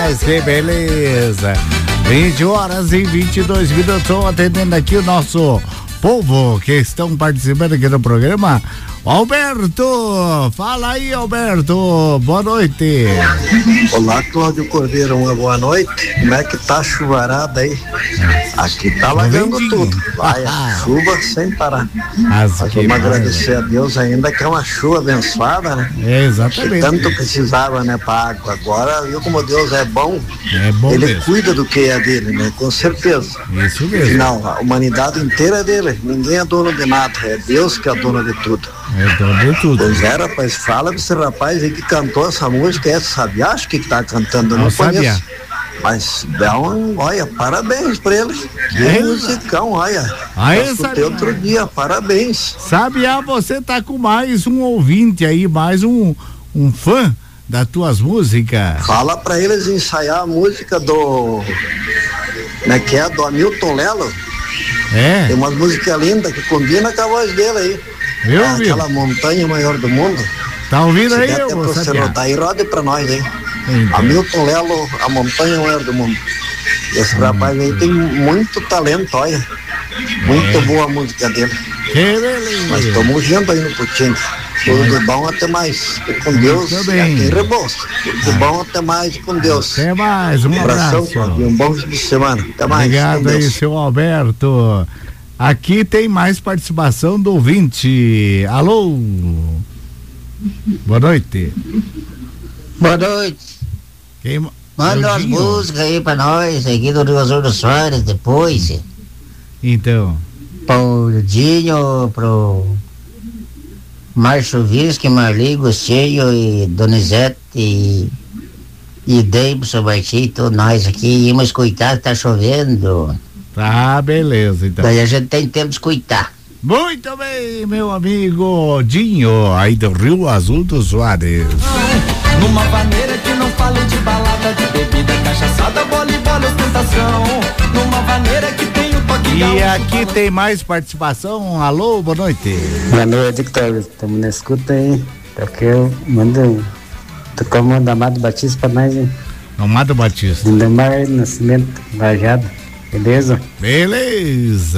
Mas que beleza. 20h22. Estou atendendo aqui o nosso povo que estão participando aqui do programa. Alberto, fala aí, Alberto, boa noite. Olá, Cláudio Cordeiro, uma boa noite. Como é que tá a chuvarada aí? Aqui tá lagando tudo. Vai a chuva sem parar. Vamos agradecer a Deus ainda que é uma chuva abençoada, né? Exatamente. Que tanto precisava, né, pra água. Agora, viu como Deus é bom? Ele mesmo. cuida do que é dele, né? Com certeza. Isso mesmo. Não, a humanidade inteira é dele. Ninguém é dono de nada. É Deus que é dono de tudo. É dono de tudo. Pois é, rapaz, fala pra esse rapaz aí que cantou essa música, é Sabiá, acho que tá cantando, eu não conheço. Mas olha, parabéns pra ele. Que musicão, olha. Aí, escutei outro dia, parabéns. Sabiá, você tá com mais um ouvinte aí, mais um fã das tuas músicas. Fala pra eles ensaiar a música do... que é do Hamilton Lelo. É. Tem umas músicas lindas que combinam com a voz dele aí. Aquela montanha maior do mundo. Tá ouvindo aí, Daí roda pra nós, hein? Hamilton Lelo, a montanha maior do mundo. Esse rapaz aí tem muito talento, olha. Muito boa a música dele. Que beleza. Mas estamos juntos aí no Putinho. Tudo de bom, até mais. E com Deus, aqui em Rebouça. Tudo de bom, até mais, e com Deus. Até mais, um abraço. E um bom fim de semana. Até mais. Obrigado aí, seu Alberto. Aqui tem mais participação do ouvinte. Alô? Boa noite. Boa noite. Manda umas músicas aí pra nós, aqui do Rio Azul dos Soares, depois. Então. Pro Dinho, pro Márcio Visque, Marli, Gostinho e Donizete e Davidson Martins, todos nós aqui. Íamos escutar que tá chovendo. Tá, beleza, então. Daí a gente tem tempo de escutar. Muito bem, meu amigo Dinho, aí do Rio Azul dos Soares. Numa maneira que não fale de balada, de bebida, cachaçada, voleibol, ostentação. Numa maneira que tem o toque. E aqui tem mais participação. Alô, boa noite. Boa noite, Victor. Estamos na escuta aí. Porque eu mando tocar o Amado Batista pra nós, hein? Amado Batista. Lindemar Nascimento, Vajado. Beleza? Beleza.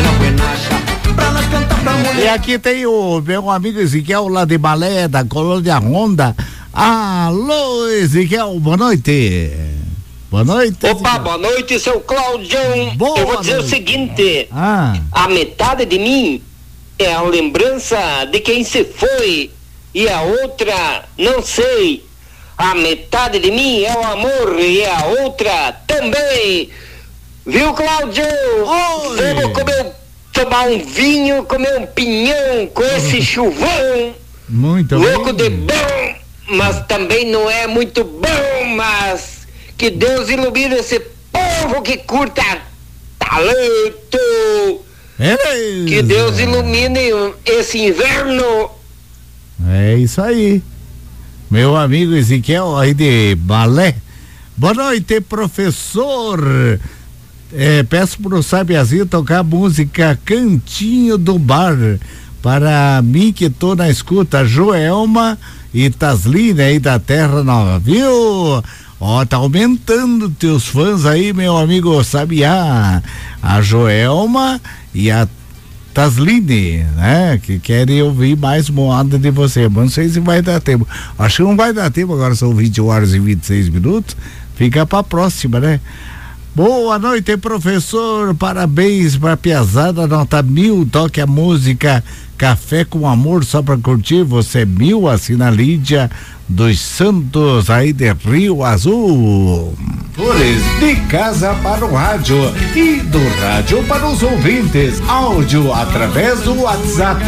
E aqui tem o meu amigo Ezequiel lá de Malé, da Colônia Honda. Alô, Ezequiel, boa noite. Boa noite. Opa, boa noite, seu Claudião. Boa Eu vou dizer noite. o seguinte: a metade de mim é a lembrança de quem se foi, e a outra, não sei. A metade de mim é o amor, e a outra também. Viu, Cláudio? Vamos tomar um vinho, comer um pinhão com esse chuvão. Muito louco bem. De bom, mas também não é muito bom, mas que Deus ilumine esse povo que curta talento. Beleza. Que Deus ilumine esse inverno. É isso aí. Meu amigo Ezequiel aí de Malé. Boa noite, professor. Peço pro Sabiazinho tocar a música Cantinho do Bar para mim que tô na escuta, Joelma e Tasline aí da Terra Nova, viu? Ó, tá aumentando teus fãs aí, meu amigo Sabiá. A Joelma e a Tasline, né? Que querem ouvir mais moada de você, mas não sei se vai dar tempo. Acho que não vai dar tempo, agora são 20h26. Fica pra próxima, né? Boa noite, professor, parabéns pra piazada, nota 1000, toque a música Café com Amor só pra curtir, você é 1000, assina Lídia dos Santos, aí de Rio Azul. Flores de casa para o rádio e do rádio para os ouvintes, áudio através do WhatsApp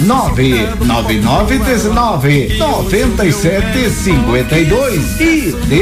999199752 e